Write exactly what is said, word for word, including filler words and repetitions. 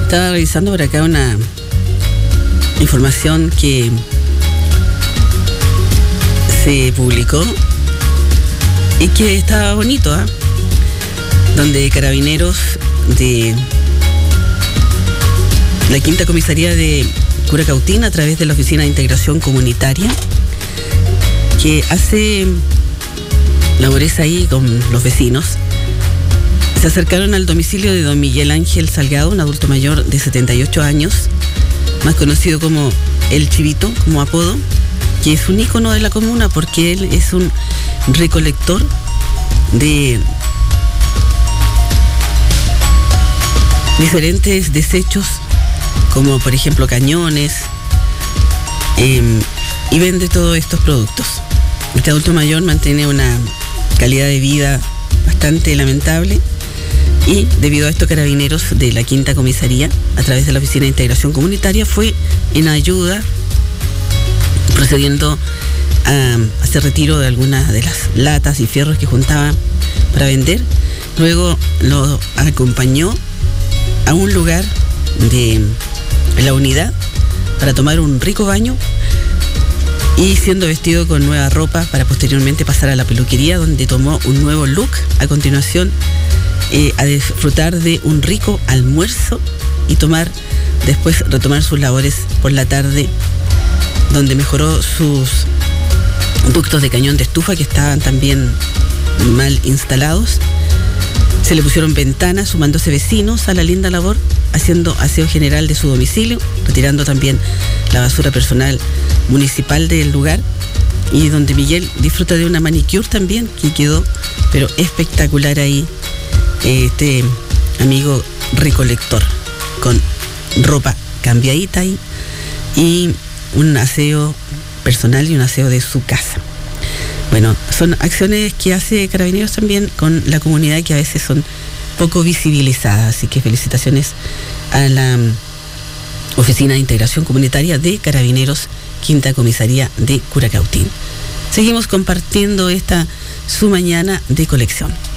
Estaba revisando por acá una información que se publicó y que estaba bonito, ¿eh? Donde carabineros de la Quinta Comisaría de Curacautín, a través de la Oficina de Integración Comunitaria, que hace labores ahí con los vecinos, se acercaron al domicilio de don Miguel Ángel Salgado, un adulto mayor de setenta y ocho años, más conocido como El Chivito, como apodo, que es un ícono de la comuna porque él es un recolector de diferentes desechos, como por ejemplo cañones, eh, y vende todos estos productos. Este adulto mayor mantiene una calidad de vida bastante lamentable y debido a esto Carabineros de la Quinta Comisaría, a través de la Oficina de Integración Comunitaria, fue en ayuda, procediendo a hacer retiro de algunas de las latas y fierros que juntaba para vender. Luego lo acompañó a un lugar de la unidad para tomar un rico baño y siendo vestido con nueva ropa para posteriormente pasar a la peluquería, donde tomó un nuevo look. A continuación eh, a disfrutar de un rico almuerzo y tomar después retomar sus labores por la tarde, donde mejoró sus ductos de cañón de estufa que estaban también mal instalados. Se le pusieron ventanas, sumándose vecinos a la linda labor, haciendo aseo general de su domicilio, retirando también la basura personal municipal del lugar, y donde Miguel disfruta de una manicure también, que quedó pero espectacular ahí, este amigo recolector, con ropa cambiadita ahí, y un aseo personal y un aseo de su casa. Bueno, son acciones que hace Carabineros también con la comunidad, que a veces son poco visibilizadas, así que felicitaciones a la Oficina de Integración Comunitaria de Carabineros, Quinta Comisaría de Curacautín. Seguimos compartiendo esta su mañana de colección.